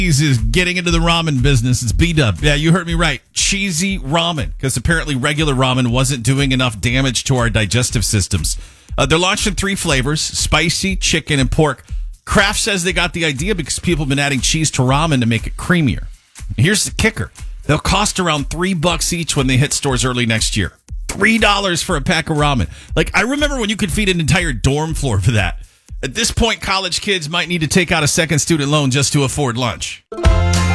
is getting into the ramen business. It's B-Dub. Yeah, you heard me right. Cheesy ramen, because apparently regular ramen wasn't doing enough damage to our digestive systems. They're launching 3 flavors, spicy, chicken, and pork. Kraft says they got the idea because people have been adding cheese to ramen to make it creamier. Here's the kicker. They'll cost around $3 each when they hit stores early next year. $3 for a pack of ramen. Like, I remember when you could feed an entire dorm floor for that. At this point, college kids might need to take out a second student loan just to afford lunch.